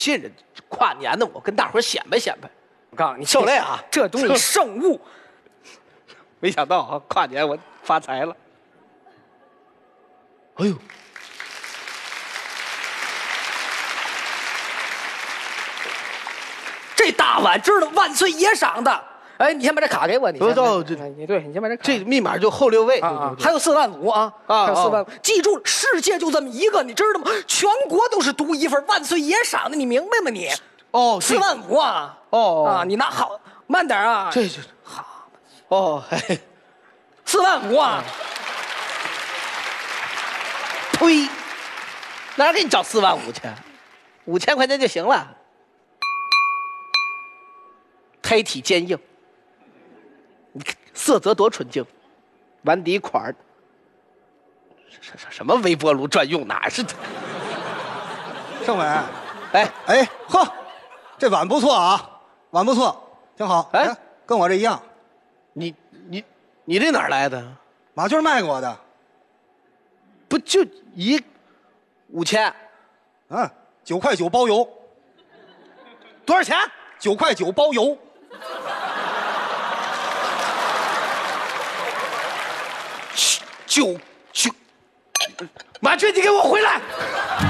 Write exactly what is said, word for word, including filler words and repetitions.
信任，跨年呢，我跟大伙儿显摆显摆。 我告诉你， 受累啊， 这东西圣物。 没想到啊，跨年我发财了。哎呦！ 这大碗知道万岁爷赏的。哎，你先把这卡给我，你先。 哦，这你对，你先把这卡。 这密码就后六位啊，还有四万五啊，还有四万五。记住，世界就这么一个，你知道吗？全国都是独一份，万岁爷赏的，你明白吗？你哦， 四万五啊， 哦啊，你拿好，慢点啊。 这就好。哦，嘿， 四万五啊！ 呸！哪给你找四万五去？五千块钱就行了。胎体坚硬，你看色泽多纯净，碗底款儿，什什什么微波炉专用，哪是？ 政委， 哎哎呵，这碗不错啊，碗不错，挺好。 哎哎，跟我这一样。 你你你这哪儿来的？ 马军卖给我的。 不就一五千？ 嗯，九块九包邮。 多少钱？ 九块九包邮。 九九，马军，你给我回来！